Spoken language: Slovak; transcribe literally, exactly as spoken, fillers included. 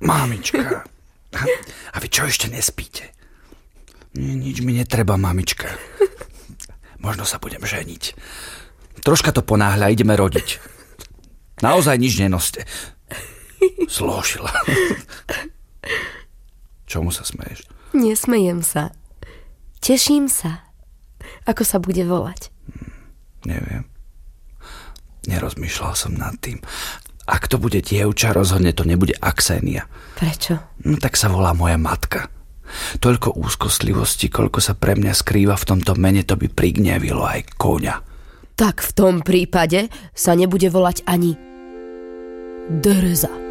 Mamička. A vy čo ešte nespíte? Nič mi netreba, mamička. Možno sa budem ženiť. Troška to ponáhľa, ideme rodiť. Naozaj nič nenoste. Zložila. Čomu sa smeješ? Nesmejem sa. Teším sa. Ako sa bude volať? Hm, neviem. Nerozmýšľal som nad tým. Ak to bude dievča, rozhodne to nebude Aksenia. Prečo? No tak sa volá moja matka. Toľko úzkostlivosti, koľko sa pre mňa skrýva v tomto mene, to by prignevilo aj koňa. Tak v tom prípade sa nebude volať ani Dereza.